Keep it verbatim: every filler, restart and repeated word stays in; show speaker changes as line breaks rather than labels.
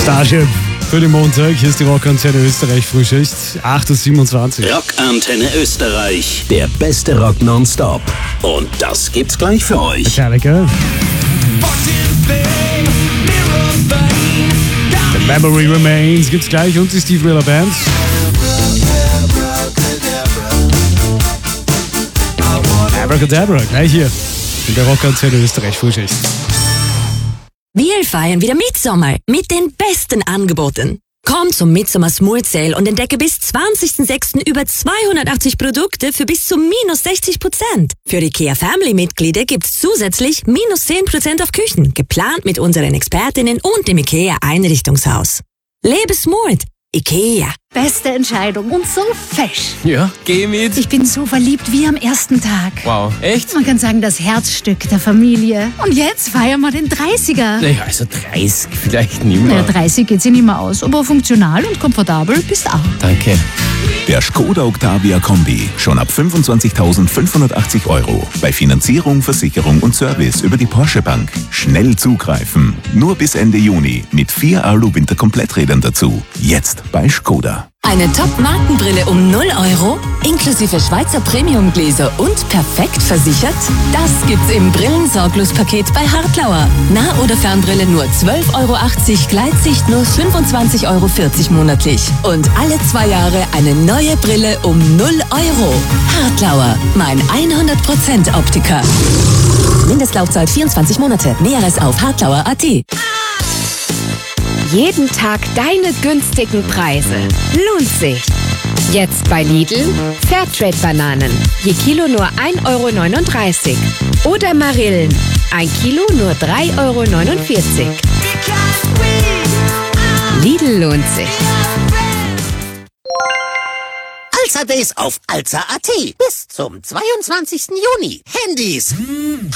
Starship für den Montag. Hier ist die Rockantenne Österreich Frühschicht. acht Uhr siebenundzwanzig.
Rockantenne Österreich. Der beste Rock nonstop. Und das gibt's gleich für euch.
Metallica. The Memory Remains gibt's gleich und die Steve Miller Band. Abracadabra, gleich hier in der Rockantenne Österreich Frühschicht.
Wir feiern wieder Mitsommer mit den besten Angeboten. Komm zum Mitsommer Smooth Sale und entdecke bis zwanzigsten sechsten über zweihundertachtzig Produkte für bis zu minus sechzig Prozent. Für IKEA Family Mitglieder gibt's zusätzlich minus zehn Prozent auf Küchen, geplant mit unseren Expertinnen und dem IKEA Einrichtungshaus. Lebe smooth. IKEA.
Beste Entscheidung und so fesch.
Ja, geh mit.
Ich bin so verliebt wie am ersten Tag.
Wow, echt?
Man kann sagen, das Herzstück der Familie. Und jetzt feiern wir den dreißiger.
Naja, also dreißig vielleicht nicht
Naja,
mehr.
dreißig geht sich nicht mehr aus, aber funktional und komfortabel bist auch.
Danke.
Der Skoda Octavia Kombi. Schon ab fünfundzwanzigtausendfünfhundertachtzig Euro. Bei Finanzierung, Versicherung und Service über die Porsche Bank. Schnell zugreifen. Nur bis Ende Juni. Mit vier Alu-Winter-Kompletträdern dazu. Jetzt bei Skoda.
Eine Top-Markenbrille um null Euro, inklusive Schweizer Premiumgläser und perfekt versichert? Das gibt's im Brillensorglos-Paket bei Hartlauer. Nah- oder Fernbrille nur zwölf Euro achtzig, Gleitsicht nur fünfundzwanzig Euro vierzig monatlich. Und alle zwei Jahre eine neue Brille um null Euro. Hartlauer, mein hundert Prozent Optiker. Mindestlaufzeit vierundzwanzig Monate. Näheres auf hartlauer punkt at.
Jeden Tag deine günstigen Preise. Lohnt sich. Jetzt bei Lidl Fairtrade-Bananen. Je Kilo nur ein Euro neununddreißig. Oder Marillen. Ein Kilo nur drei Euro neunundvierzig. Lidl lohnt sich.
Alza Days auf alza punkt at bis zum zweiundzwanzigsten Juni. Handys